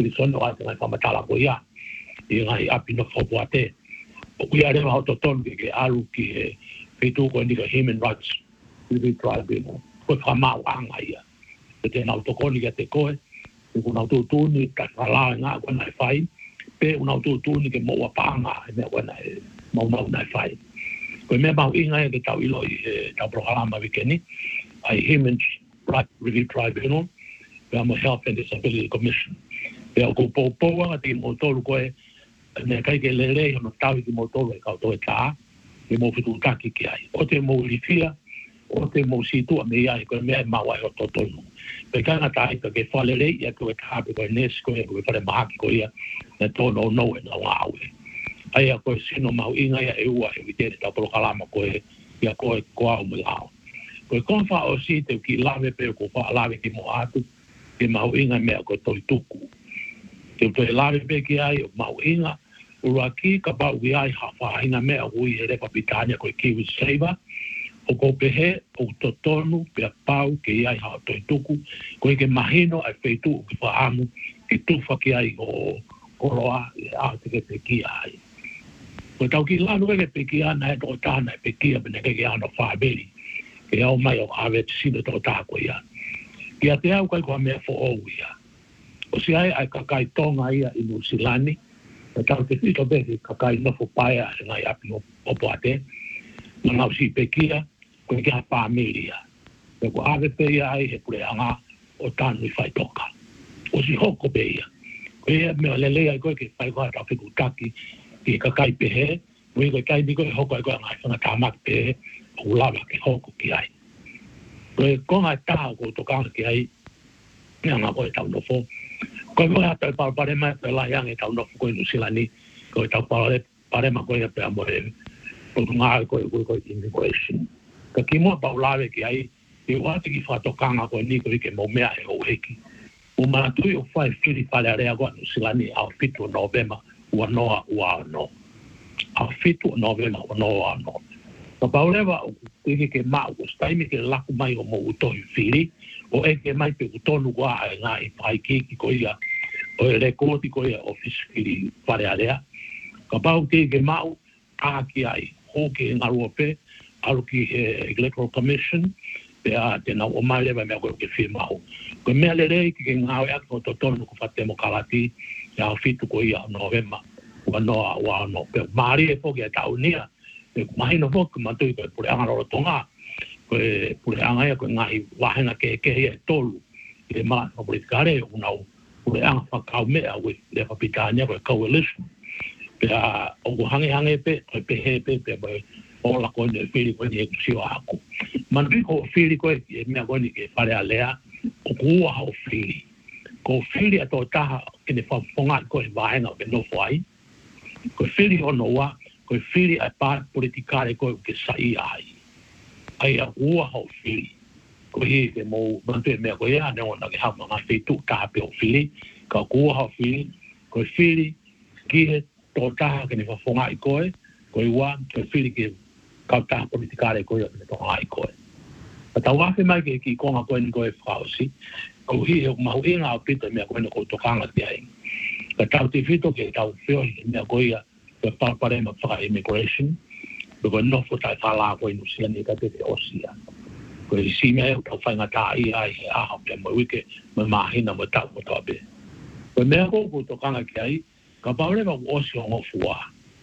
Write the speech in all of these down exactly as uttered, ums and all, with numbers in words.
Kulisono wa te ngai whamatala ko ia. I ngai api no whapuate. O kui are wa hoto tonu ke alu ki he whetu ko ni ka Human Rights Review Tribunal. Koe whamau anga ia. Te te nau tokoni ke te koe. Te kuna utu tūni ka whalao ngā kua nai whai. Pe una utu tūni ke moa pāanga e mea kua nai mau mau nai whai. Koe mea mau inga e ke tau ilo i e tau prohalama wikeni. Ai Human Rights Review Tribunal. Pea mo Health and Disability Commission. Pea ko pōpōanga te mo tolu koe. Nea kai ke lelei hono tau i ki mo tolu e kau toe tā. Ke mo whitu taki ki ai. O te mo urifia. O te mo situa me ia e koe mea e maua e o totonu. Pe kanga tā ika ke whalelei ia koe tāpe koe nes koe koe whare mahaki koe ia. Na tōno no e na ngāwe. Ai a koe sino mau inga ia e ua e witere tau polo kalama koe ia koe koa o mui hao. Koe konwha o si te ki lawe pe ko wha lawe ki mo atu. Ke mau inga mea koe toi tuku. Te toi lawe pe ki ai o mau inga. Ura ki ka pau ki ai hawha inga mea hui e repa pitania koe Kiwi Saver. O ko pehe o totonu pe pau ke ai ha toi tuku. Koe ke mahino ai feitu o ki whaamu ki tuwha ki ai o koroa e a te ke pe ki ai. Koe tau ki lanu ke pe ki ana e tō tāna e pe ki a pene ke ke ana whaaberi. Ke au mai o awe te sino tō tā koe ia. Ki a te au kai kua mea fo ou ia. O si ai ai kakai tonga ia i New Zealand. E tau te whito behi kakai nofo paia e ngai api o poate. Nga ngau si pe kia, koe ki ha pāmiria. Koe ko awe pe ia ai he pure anga o tānu i whai toka. O si hoko pe ia. Koe ia mea lelea i koe ke whai koe tau whiku taki ki kakai pe he. Koe koe kai ni koe hoko ai koe ngai whanga tāmak pe he. O lawa ke hoko ki ai. Koe konga taha ko tokanga ki ai. Mea ngā koe tau nofo. Koe koe hata e parema e pe lai ange tau nofo koe nusilani. Koe tau parema koe e pe amore. O ngā koe koe koe immigration. Ka ki mua pau lawe ki ai. E wate ki whatokanga koe ni koe ke mo mea e o heki. O mātui o whai whiri pale area koe nusilani au fitu o Novema ua noa ua no. Au fitu o Novema ua noa no. Ka paulewa o kuike ke mau o staimi ke laku mai o mo utohi whiri. O e ke mai pe utonu kua e ngā i pai kiki ko ia. O e rekoti ko ia office whiri pare area. Ka pau ke ke mau āki ai. Hoke e ngarua pe. Alu ki e Electoral Commission. Pe a te nau o mai lewa mea koe ke whi mau. Koe mea le rei ki ke ngāwe aki o totonu ko whate mo kalati. Ia o fitu ko ia o Novema. Ua noa ua no. Pe maari e poki a taunia. Pe mahino poki matui koe pure angaroro tonga. Koe pure angaia koe ngahi wahenga ke kehi e tolu. I le maa o politikare o nau pure anga whakau mea with le whapitania koe coalition. Pe a ongo hange hange pe, koe pe he pe, pe koe ola koe ne whiri koe ni e kusiwa haku. Manui ko whiri koe e mea koe ni ke whare a lea, o kua hao whiri. Ko whiri a tō taha ke ne whaponga koe wahenga o ke nofo ai. Koe whiri o noa, koe whiri a pāt politikare koe ke sai ai. Ai a ua hao whiri. Koe hi ke mou mantu e mea koe ea, ne ona ke hama ngā whetu tāpe o whiri. Ka kua hao whiri, koe whiri, ki he tō taha ke ne whafonga i koe, koe ua, koe whiri ke kau taha politikare koe o ne tonga i koe. A tau wafe mai ke ki konga koe ni koe whausi, koe hi e mahu inga o pita mea koe ne koe tokanga te ai. Ka tau te whito ke tau whioi mea koe ia, koe parpare ma whaka immigration, koe nofo tai whala koe nusia ni ka te te osia. Koe si mea e tau whainga tā i ai he aha pia mo wike, me mahina mo tau mo tabe. Koe mea koe koe tokanga ki ai, ka paurewa o osi o ngofua.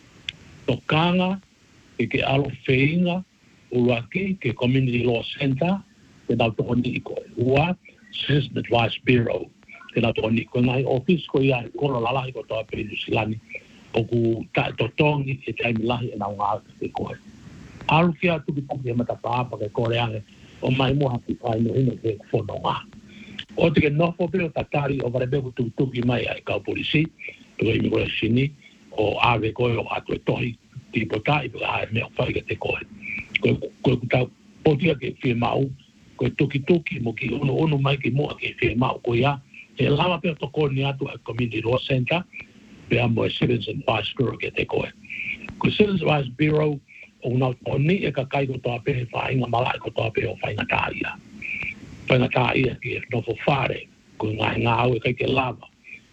Tokanga e ke alo wheinga uruaki ke Community Law Center ke nau toko ni koe. Ua Citizen Advice Bureau ke nau toko ni koe. Ngai office ko ia kolo lalahi ko toa pe Nusilani o ku tae totongi e taimi lahi e nau ngā te koe. Alu kia tuki tuki e matapapa ke kore ange o mai mua ki pai no hino ke whono ngā. O te ke nofo peo tatari o varebeku tuki tuki mai ai kau polisi tuka immigration ni o awe koe o atu e tohi tipo tai pika hae mea whai ke te koe. Koe koe kutau potia ke whie mau, koe tuki tuki mo ki unu unu mai ki mua ke whie mau koe ia. E lama peo toko ni atu a Community Law Center, pea mo e Citizen Advice Bureau ke te koe. Koe Citizen Advice Bureau o nau toni e ka kai ko toa pe whainga malai ko toa pe o whainga tā ia. Whainga tā ia ki e nofo whare, koe ngai ngā au e kai ke lava.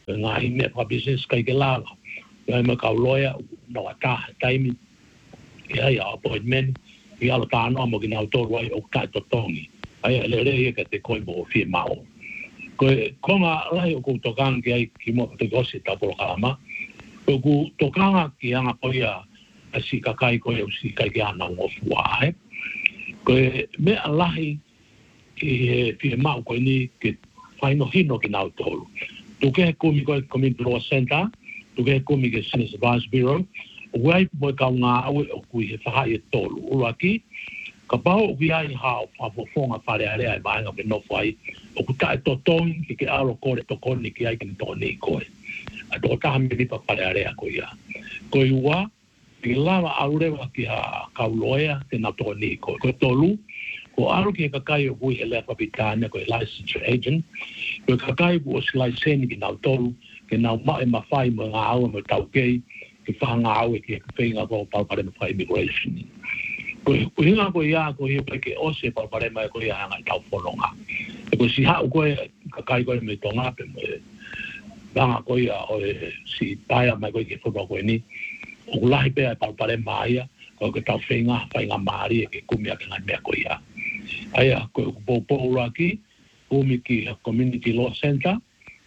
ngai me pa business kai ke la ya me ka loya no ata time ya ya appointment ya lo ta no mo ki na to roi o ka to tongi ai le le ke te koi mo fi mao ko ko nga lai ko to kan ki ai ki mo te gosi ta por kama ko ku to kan ki anga ko ya asi ka kai ko eu si kai ki ana ngo fuai ko me alahi e fi mao ko ni ke fai no hino ki na to tu ke ko mi ko ko mi pro center tu ke ko mi ke Citizens Advice Bureau wai mo ka nga au ku he fa e to lu aki ka pau vi ai ha fa fo fonga fa le ai ba nga no fai o ku ta to ton ki ke alo ko to kon ni ki ai ki to ni ko a to ta mi pa fa le ai ko ya ko iwa ki lava aure wa ki ha ka loya te na to ni ko ko to lu ko aro ki ka kai o he le kapitana ko licensure agent ko ka kai o license ki na to ke na ma e ma fai mo nga au mo tau ke ki fa nga au ki ka fe nga ko pa pa fa immigration ko ko hinga ko ya ko he pe ke o se pa pa ma ko ya nga tau fo longa ko si ha ko ka kai ko me tonga pe mo nga ko ya o si pa ya ma ko ki fo ko ni o lai pe pa pa ma ya ko ka tau fe nga fa nga mari ke ku me ka nga me ko ya aya ko po po aki o mi ki community law center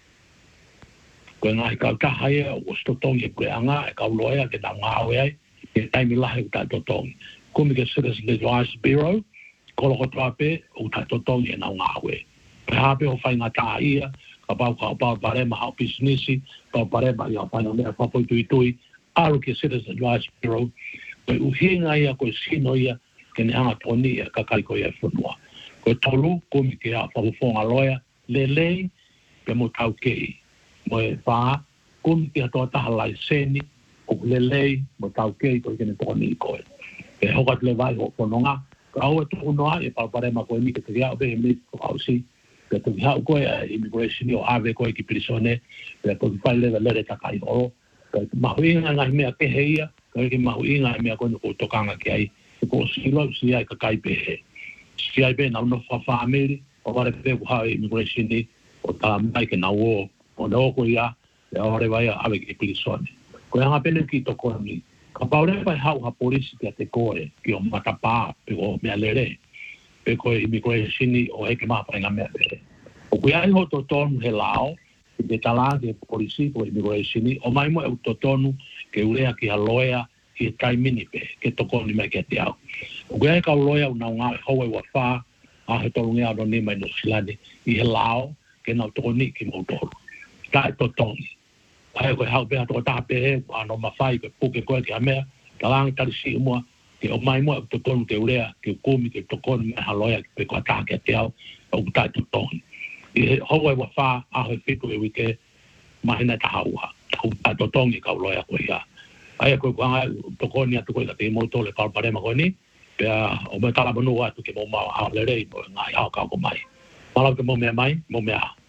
ko nga ka ka haya o sto tong e ko anga ka loya ke na nga we e tai mi la ta to tong ko mi ke Citizens Advice Bureau ko lo trape o ta to tong e na nga we pa pe o fa nga ta ia ka pa ka pa pare ma business pa pare ba ya pa no me pa po tu tu aro ke Citizens Advice Bureau ko u hinga ia ko sino ia ke ne anga toni ka kai ko ia funua ko tolu ko mi ke a fa fo nga loya le le pe mo tau ke mo e fa ko mi ke to ta lai seni o le le mo tau ke ko ke ne toni ko e ho ka le vai o no nga ka o to no e pa pare ma ko mi ke te ya be mi ko au si ke te ha ko immigration o ave ko ki prisone pe ko fa le le ta kai o ma huinga nga me ke heia ko ke ma huinga me ko ko to kanga ke ai ko si lo si ai ka kai pe si ai be na no fa family o va pe ha immigration ni o ta mai ke na o o no ko ya ya ore vai a ave ke prisone ko nga pele ki to ko ni ka paure pa ha ha polisi ke te ko e ki o mata pa pe o me alere pe ko immigration ni o e ke ma pa nga me o ku ya ho to ton he lao de tala de polisi ko immigration ni o mai mo e to tonu ke ure ki aloya ki kai mini pe ke to ko ni me ke te au o ga ka loya una nga ho wa fa a he to ngia do ni mai no silani i he lao ke na to ni ki mo to ta to ton ai ko ha be to ta pe a no ma fai ke pu ke ko ki ame talang ta si mo ke o mai mo to ton ke ure ke ko mi ke to ko ni ha loya pe ko ta ke te au o ta to ton i ho wa fa a he pe ko e ke mai na ta hawa o ta to ton ki ka loya ko ya ai ko ko to ko ni to ko ka te mo to le pa pare ma ko ni pe o me kala bonu wa to ke mo ma ha le rei mo ngai ha ka ko mai mala ke mo me mai mo me a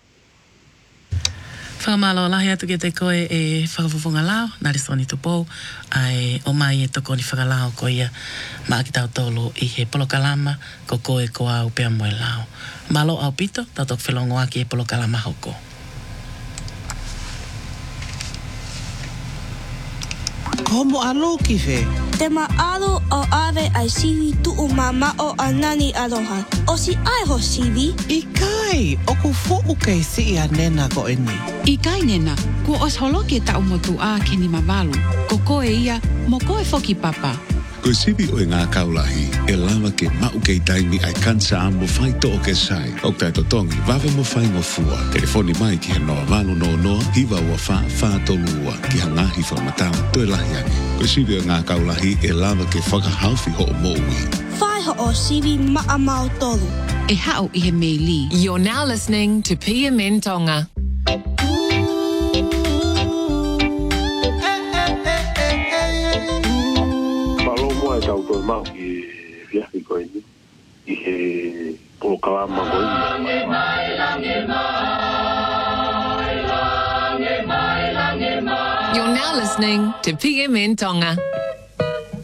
fa malo la ya to ke te ko e fa fu nga lao na ri soni to po ai o mai e to ko ni fa lao ko ia ma ki ta to lo i he polo kalama ko ko e ko au pe mo lao malo au pito ta to felongo aki e polo kalama hoko Como alo ki fe? Te ma alo o ave ai siwi tu o mama o anani aloha. O si ai ho siwi? I kai, o ku fo'u kei si ia nena ko e ni. I kai nena, ku os holoke ta umotu a ke ni mamalu. Ko koe ia, mo koe foki papa. Ko siwi o ngā kaulahi, e lava ke mau kei taimi ai kansa a mo whai to o ke sai. O tai to tongi, wawe mo whai mo fua. Telefoni mai ki he noa walo no noa, hiwa ua wha wha tolua, ki hangahi whamatau, toi lahi ane. Ko siwi o ngā kaulahi, e lava ke whakahauwhi ho o moui. Whai ho o siwi maa mau tolu. E hao i he mei li. You're now listening to P M N Tonga. Tau toi mau ki viahi koe ni i he polo kalama koe ni You're now listening to P M N Tonga.